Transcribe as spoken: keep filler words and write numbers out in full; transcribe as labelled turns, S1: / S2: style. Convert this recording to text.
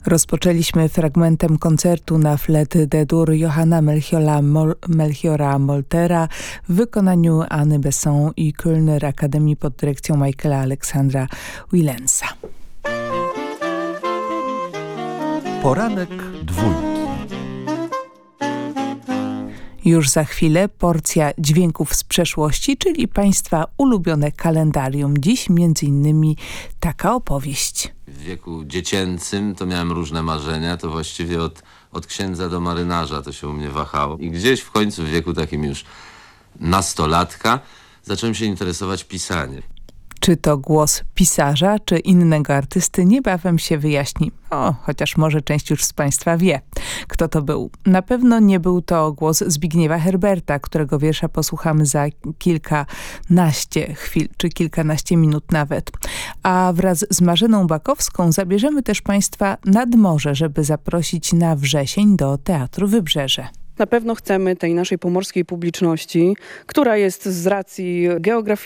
S1: Rozpoczęliśmy fragmentem koncertu na flet D-dur Johanna Melchiora, Mol Melchiora Moltera w wykonaniu Anny Besson i Kölner Akademii pod dyrekcją Michaela Aleksandra Willensa.
S2: Poranek dwójki.
S1: Już za chwilę porcja dźwięków z przeszłości, czyli Państwa ulubione kalendarium. Dziś między innymi taka opowieść.
S3: W wieku dziecięcym to miałem różne marzenia, to właściwie od, od księdza do marynarza to się u mnie wahało. I gdzieś w końcu w wieku takim już nastolatka zacząłem się interesować pisaniem.
S1: Czy to głos pisarza, czy innego artysty, niebawem się wyjaśni. O, chociaż może część już z Państwa wie, kto to był. Na pewno nie był to głos Zbigniewa Herberta, którego wiersza posłuchamy za kilkanaście chwil, czy kilkanaście minut nawet. A wraz z Marzeną Bakowską zabierzemy też Państwa nad morze, żeby zaprosić na wrzesień do Teatru Wybrzeże.
S4: Na pewno chcemy tej naszej pomorskiej publiczności, która jest z racji geograficznej,